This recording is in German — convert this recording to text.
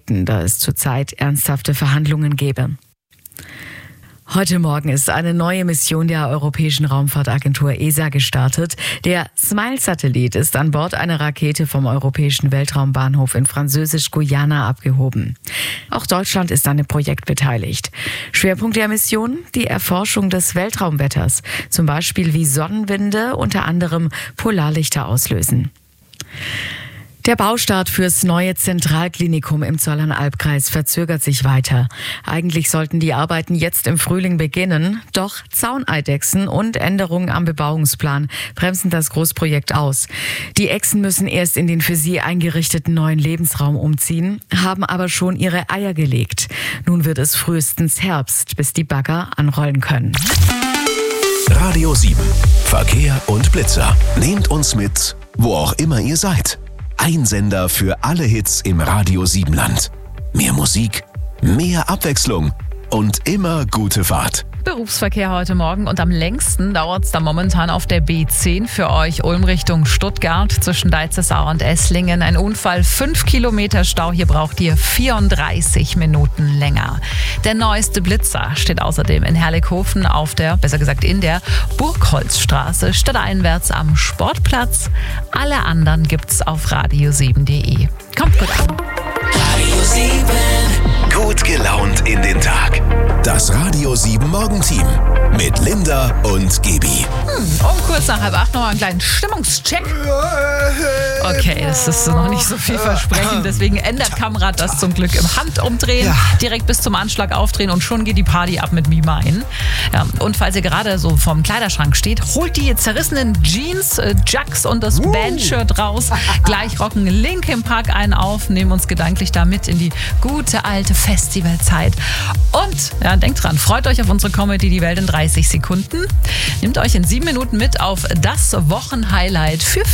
Ägypten, da es zurzeit ernsthafte Verhandlungen gäbe. Heute Morgen ist eine neue Mission der Europäischen Raumfahrtagentur ESA gestartet. Der SMILE-Satellit ist an Bord einer Rakete vom Europäischen Weltraumbahnhof in Französisch-Guyana abgehoben. Auch Deutschland ist an dem Projekt beteiligt. Schwerpunkt der Mission: die Erforschung des Weltraumwetters, zum Beispiel wie Sonnenwinde unter anderem Polarlichter auslösen. Der Baustart fürs neue Zentralklinikum im Zollernalbkreis verzögert sich weiter. Eigentlich sollten die Arbeiten jetzt im Frühling beginnen, doch Zauneidechsen und Änderungen am Bebauungsplan bremsen das Großprojekt aus. Die Echsen müssen erst in den für sie eingerichteten neuen Lebensraum umziehen, haben aber schon ihre Eier gelegt. Nun wird es frühestens Herbst, bis die Bagger anrollen können. Radio 7. Verkehr und Blitzer. Nehmt uns mit, wo auch immer ihr seid. Ein Sender für alle Hits im Radio 7 Land. Mehr Musik, mehr Abwechslung und immer gute Fahrt. Berufsverkehr heute Morgen und am längsten dauert es da momentan auf der B10 für euch. Ulm Richtung Stuttgart zwischen Deitzesau und Esslingen. Ein Unfall, 5 Kilometer Stau. Hier braucht ihr 34 Minuten länger. Der neueste Blitzer steht außerdem in Herlekhofen in der Burgholzstraße stadteinwärts am Sportplatz. Alle anderen gibt's auf radio7.de. Kommt gut an. Radio 7. Gut gelaunt in den Tag. Das Radio 7 Morgenteam mit Linda und Gaby. Um kurz nach 7:30 noch einen kleinen Stimmungscheck. Okay, das ist noch nicht so vielversprechend, deswegen ändert Kamrat das zum Glück im Handumdrehen. Ja. Direkt bis zum Anschlag aufdrehen und schon geht die Party ab mit Me Mine. Ja, und falls ihr gerade so vorm Kleiderschrank steht, holt die zerrissenen Jeans, Jugs und das Bandshirt raus. Gleich rocken Linkin Park einen auf, nehmen uns gedanklich da mit in die gute alte Festivalzeit. Und ja, denkt dran, freut euch auf unsere Comedy Die Welt in 30 Sekunden. Nehmt euch in 7 Minuten mit auf das Wochenhighlight für